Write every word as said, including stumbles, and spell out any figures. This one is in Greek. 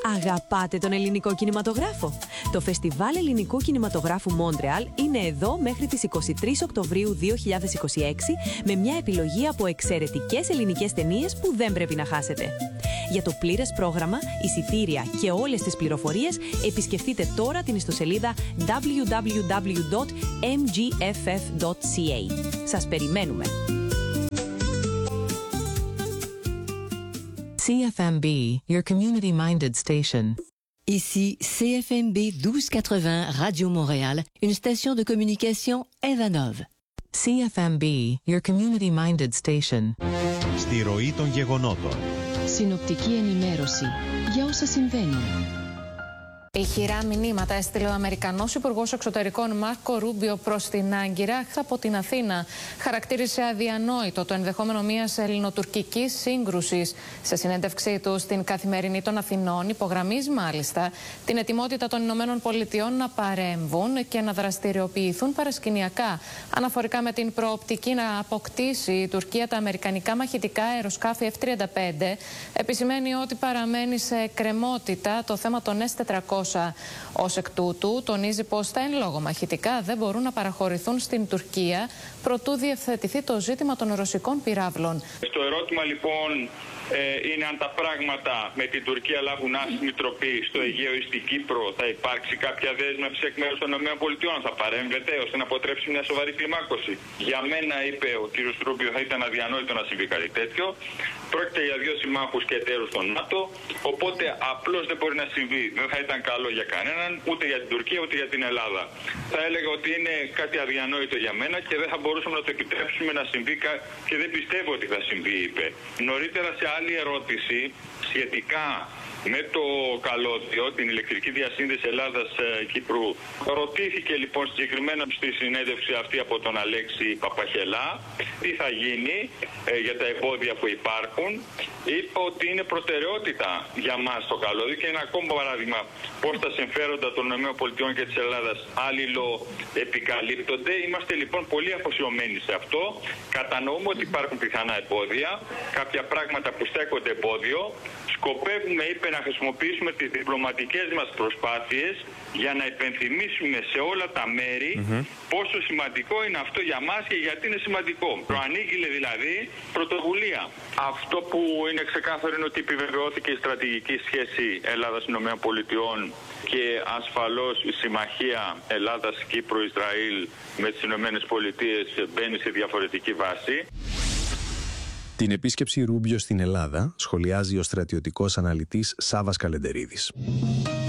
Αγαπάτε τον ελληνικό κινηματογράφο? Το Φεστιβάλ Ελληνικού Κινηματογράφου Μόντρεαλ είναι εδώ μέχρι τις εικοστή τρίτη Οκτωβρίου δύο χιλιάδες είκοσι έξι με μια επιλογή από εξαιρετικές ελληνικές ταινίες που δεν πρέπει να χάσετε. Για το πλήρες πρόγραμμα, εισιτήρια και όλες τις πληροφορίες επισκεφτείτε τώρα την ιστοσελίδα double-u double-u double-u dot m g f f dot c a. Σας περιμένουμε! C F M B, your community-minded station. Ici C F M B douze quatre-vingts Radio Montréal, une station de communication Evanov. C F M B, your community-minded station. Στη ροή των γεγονότων. Συνοπτική ενημέρωση για όσα συμβαίνουν. Ηχηρά μηνύματα έστειλε ο Αμερικανός Υπουργός Εξωτερικών Μάρκο Ρούμπιο προς την Άγκυρα από την Αθήνα. Χαρακτήρισε αδιανόητο το ενδεχόμενο μιας ελληνοτουρκικής σύγκρουσης. Σε συνέντευξή του στην Καθημερινή των Αθηνών υπογραμμίζει μάλιστα την ετοιμότητα των Ηνωμένων Πολιτειών να παρέμβουν και να δραστηριοποιηθούν παρασκηνιακά αναφορικά με την προοπτική να αποκτήσει η Τουρκία τα αμερικανικά μαχητικά αεροσκάφη F τριάντα πέντε. Επισημαίνει ότι παραμένει σε εκκρεμότητα το θέμα των S τετρακόσια. Ως εκ τούτου, τονίζει πως τα εν λόγω μαχητικά δεν μπορούν να παραχωρηθούν στην Τουρκία προτού διευθετηθεί το ζήτημα των ρωσικών πυράβλων. Το ερώτημα λοιπόν ε, είναι αν τα πράγματα με την Τουρκία λάβουν άσχημη τροπή στο Αιγαίο ή στην Κύπρο. Θα υπάρξει κάποια δέσμευση εκ μέρους των ΗΠΑ, θα παρέμβεται ώστε να αποτρέψει μια σοβαρή κλιμάκωση. Για μένα, είπε ο κ. Ρούμπιο, θα ήταν αδιανόητο να συμβεί κάτι τέτοιο. Πρόκειται για δύο συμμάχους και εταίρους των ΝΑΤΟ, οπότε απλώς δεν μπορεί να συμβεί. Δεν θα ήταν καλό για κανέναν, ούτε για την Τουρκία ούτε για την Ελλάδα. Θα έλεγα ότι είναι κάτι αδιανόητο για μένα και δεν θα μπορούσαμε να το επιτρέψουμε να συμβεί και δεν πιστεύω ότι θα συμβεί, είπε. Νωρίτερα, σε άλλη ερώτηση σχετικά με το καλώδιο, την ηλεκτρική διασύνδεση Ελλάδας-Κύπρου, ρωτήθηκε λοιπόν συγκεκριμένα στη συνέντευξη αυτή από τον Αλέξη Παπαχελά τι θα γίνει ε, για τα εμπόδια που υπάρχουν. Είπε ότι είναι προτεραιότητα για μας το καλώδιο και ένα ακόμα παράδειγμα πώς τα συμφέροντα των ΗΠΑ και της Ελλάδας άλληλο επικαλύπτονται. Είμαστε λοιπόν πολύ αφοσιωμένοι σε αυτό. Κατανοούμε ότι υπάρχουν πιθανά εμπόδια, κάποια πράγματα που στέκονται εμπόδιο. Σκοπεύουμε, είπε, να χρησιμοποιήσουμε τις διπλωματικές μας προσπάθειες για να υπενθυμίσουμε σε όλα τα μέρη mm-hmm. πόσο σημαντικό είναι αυτό για μας και γιατί είναι σημαντικό. Προανήγγειλε δηλαδή πρωτοβουλία. Αυτό που είναι ξεκάθαρο είναι ότι επιβεβαιώθηκε η στρατηγική σχέση Ελλάδας-ΗΠΑ και ασφαλώς η συμμαχία Ελλάδας-Κύπρου-Ισραήλ με τις ΗΠΑ μπαίνει σε διαφορετική βάση. Την επίσκεψη Ρούμπιο στην Ελλάδα σχολιάζει ο στρατιωτικός αναλυτής Σάββας Καλεντερίδης.